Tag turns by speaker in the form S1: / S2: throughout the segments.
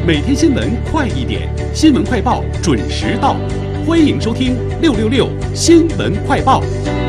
S1: 每天新闻快一点，新闻快报准时到，欢迎收听666新闻快报。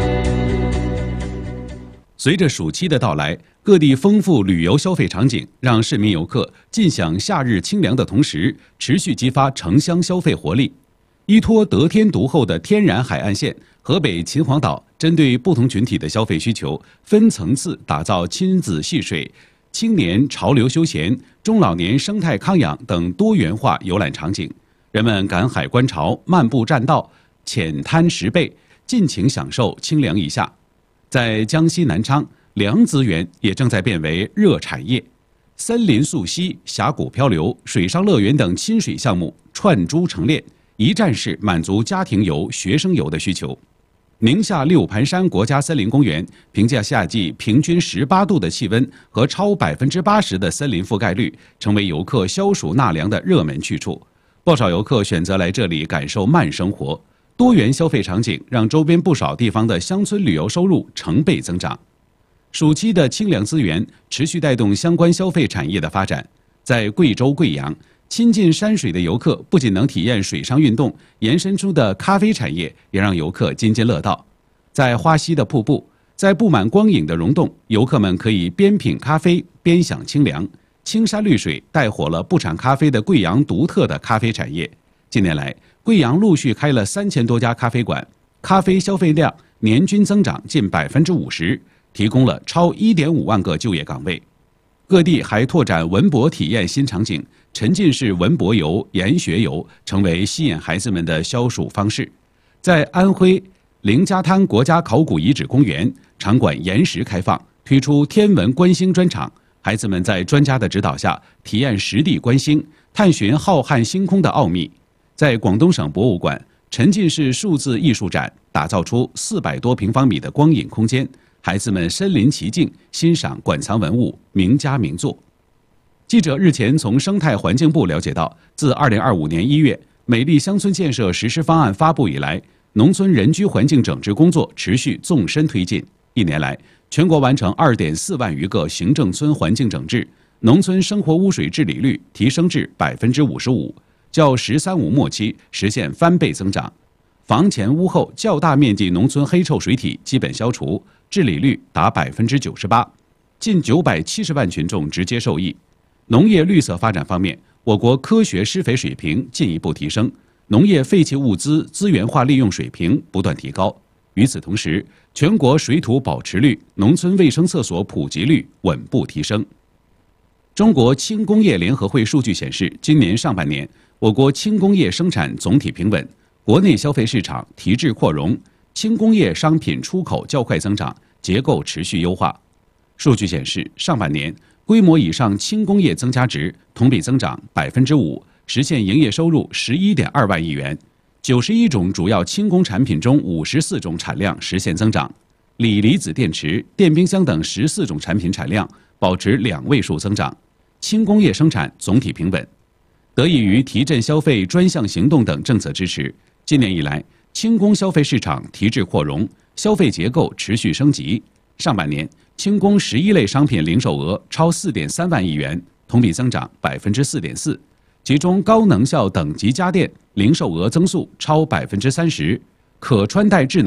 S1: 随着暑期的到来，各地丰富旅游消费场景，让市民游客尽享夏日清凉的同时，持续激发城乡消费活力。依托得天独厚的天然海岸线，河北秦皇岛针对不同群体的消费需求，分层次打造亲子戏水、青年潮流休闲、中老年生态康养等多元化游览场景。人们赶海观潮、漫步栈道、浅滩石贝，尽情享受清凉一夏。在江西南昌，凉资源也正在变为热产业，森林溯溪、峡谷漂流、水上乐园等亲水项目串珠成链，一站式满足家庭游、学生游的需求。宁夏六盘山国家森林公园凭借夏季平均18度的气温和超80%的森林覆盖率，成为游客消暑纳凉的热门去处。不少游客选择来这里感受慢生活。多元消费场景让周边不少地方的乡村旅游收入成倍增长。暑期的清凉资源持续带动相关消费产业的发展。在贵州贵阳，亲近山水的游客不仅能体验水上运动，延伸出的咖啡产业也让游客津津乐道。在花溪的瀑布，在布满光影的溶洞，游客们可以边品咖啡边享清凉。青山绿水带火了不产咖啡的贵阳独特的咖啡产业。近年来，贵阳陆续开了3000多家咖啡馆，咖啡消费量年均增长近50%，提供了超1.5万个就业岗位。各地还拓展文博体验新场景，沉浸式文博游、研学游成为吸引孩子们的消暑方式。在安徽凌家滩国家考古遗址公园，场馆延时开放，推出天文观星专场，孩子们在专家的指导下体验实地观星，探寻浩瀚星空的奥秘。在广东省博物馆，沉浸式数字艺术展打造出400多平方米的光影空间，孩子们身临其境，欣赏馆藏文物、名家名作。记者日前从生态环境部了解到，自2025年1月美丽乡村建设实施方案发布以来，农村人居环境整治工作持续纵深推进。1年来，全国完成2.4万余个行政村环境整治，农村生活污水治理率提升至55%，较“十三五”末期实现翻倍增长。房前屋后较大面积农村黑臭水体基本消除，治理率达98%，近970万群众直接受益。农业绿色发展方面，我国科学施肥水平进一步提升，农业废弃物资资源化利用水平不断提高。与此同时，全国水土保持率、农村卫生厕所普及率稳步提升。中国轻工业联合会数据显示，今年上半年，我国轻工业生产总体平稳，国内消费市场提质扩容，轻工业商品出口较快增长，结构持续优化。数据显示，上半年规模以上轻工业增加值同比增长5%，实现营业收入11.2万亿元。91种主要轻工产品中54种产量实现增长，锂离子电池、电冰箱等14种产品产量保持2位数增长，轻工业生产总体平稳。得益于提振消费专项行动等政策支持，今年以来，轻工消费市场提质扩容，消费结构持续升级。上半年，轻工11类商品零售额超4.3万亿元，同比增长4.4%，其中高能效等级家电零售额增速超30%，可穿戴智能